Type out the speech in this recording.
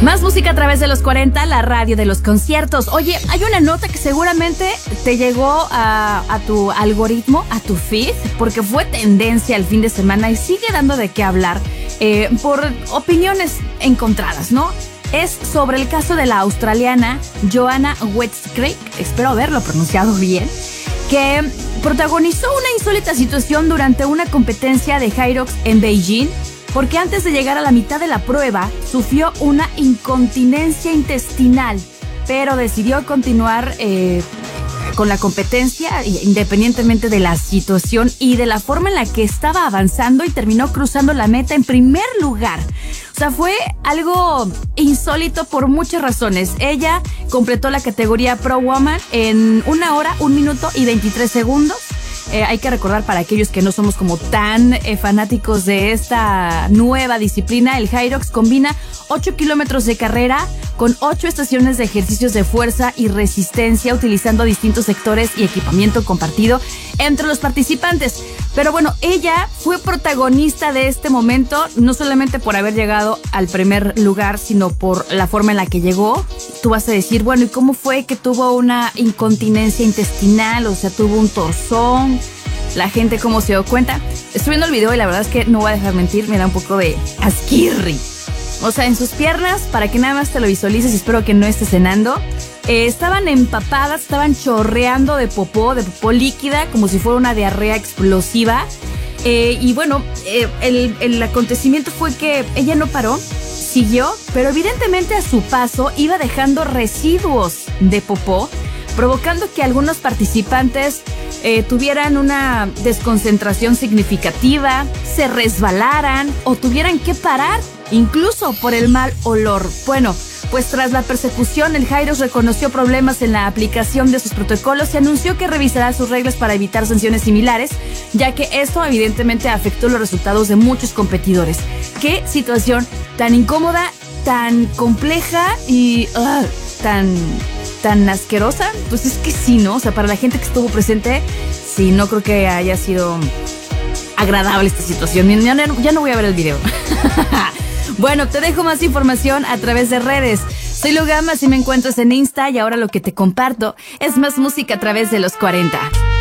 Más música a través de los 40, la radio de los conciertos. Oye, hay una nota que seguramente te llegó a tu algoritmo, a tu feed, porque fue tendencia el fin de semana y sigue dando de qué hablar por opiniones encontradas, ¿no? Es sobre el caso de la australiana Joanna Westcreek, espero haberlo pronunciado bien, que protagonizó una insólita situación durante una competencia de Hyrox en Beijing, porque antes de llegar a la mitad de la prueba sufrió una incontinencia intestinal, pero decidió continuar con la competencia independientemente de la situación y de la forma en la que estaba avanzando, y terminó cruzando la meta en primer lugar. O sea, fue algo insólito por muchas razones. Ella completó la categoría Pro Woman en 1 hora, 1 minuto y 23 segundos. Hay que recordar, para aquellos que no somos como tan fanáticos de esta nueva disciplina, el Hyrox combina 8 kilómetros de carrera con 8 estaciones de ejercicios de fuerza y resistencia, utilizando distintos sectores y equipamiento compartido entre los participantes. Pero bueno, ella fue protagonista de este momento, no solamente por haber llegado al primer lugar, sino por la forma en la que llegó. Tú vas a decir, bueno, ¿y cómo fue que tuvo una incontinencia intestinal? O sea, tuvo un torzón. La gente, ¿cómo se dio cuenta? Estoy viendo el video y la verdad es que no voy a dejar mentir, me da un poco de asquirri. O sea, en sus piernas, para que nada más te lo visualices, y espero que no estés cenando, estaban empapadas, estaban chorreando de popó líquida, como si fuera una diarrea explosiva. Y bueno, el acontecimiento fue que ella no paró, siguió, pero evidentemente a su paso iba dejando residuos de popó, provocando que algunos participantes tuvieran una desconcentración significativa, se resbalaran o tuvieran que parar, incluso por el mal olor. Bueno, pues tras la persecución, el Hyrox reconoció problemas en la aplicación de sus protocolos y anunció que revisará sus reglas para evitar sanciones similares, ya que esto evidentemente afectó los resultados de muchos competidores. Qué situación tan incómoda, tan compleja y tan asquerosa. Pues es que sí, ¿no? O sea, para la gente que estuvo presente, sí, no creo que haya sido agradable esta situación. Ya no voy a ver el video. Bueno, te dejo más información a través de redes. Soy Lugama, si me encuentras en Insta, y ahora lo que te comparto es más música a través de los 40.